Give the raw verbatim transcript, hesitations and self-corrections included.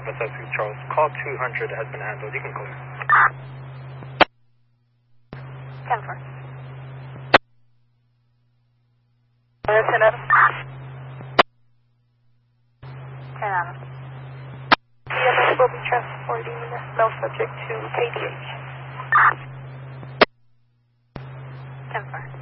West Essex Charles. Call two hundred has been handled. You can clear. ten four. Uh, ten Adam. ten Adam. C M S will be transporting no subject to K D H. ten four.